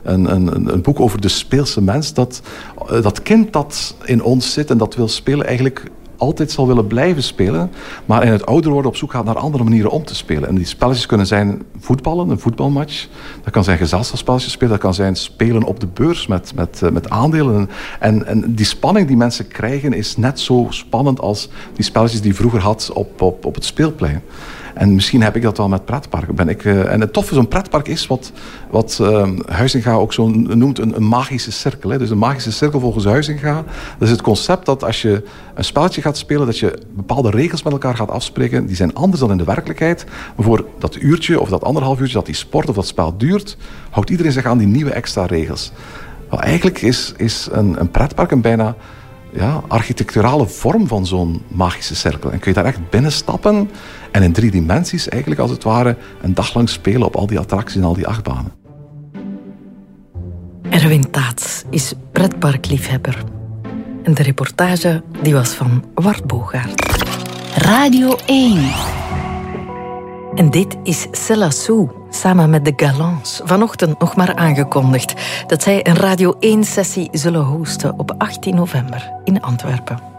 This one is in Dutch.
een boek over de speelse mens. Dat kind dat in ons zit en dat wil spelen eigenlijk altijd zal willen blijven spelen, maar in het ouder worden op zoek gaat naar andere manieren om te spelen. En die spelletjes kunnen zijn voetballen, een voetbalmatch. Dat kan zijn gezelschapsspelletjes spelen. Dat kan zijn spelen op de beurs met aandelen. En die spanning die mensen krijgen is net zo spannend als die spelletjes die je vroeger had op het speelplein. En misschien heb ik dat wel met pretparken. En het toffe zo'n pretpark is wat Huizinga ook zo noemt een magische cirkel. Hè. Dus een magische cirkel volgens Huizinga. Dat is het concept dat als je een spelletje gaat spelen, dat je bepaalde regels met elkaar gaat afspreken. Die zijn anders dan in de werkelijkheid. Maar voor dat uurtje of dat 1,5 uurtje dat die sport of dat spel duurt, houdt iedereen zich aan die nieuwe extra regels. Wel, eigenlijk is een pretpark een bijna architecturale vorm van zo'n magische cirkel. En kun je daar echt binnenstappen en in 3 dimensies eigenlijk als het ware een dag lang spelen op al die attracties en al die achtbanen. Erwin Taats is pretparkliefhebber. En de reportage die was van Wart Bogaert. Radio 1. En dit is Céla Sou, samen met de Galants. Vanochtend nog maar aangekondigd dat zij een Radio 1-sessie zullen hosten op 18 november in Antwerpen.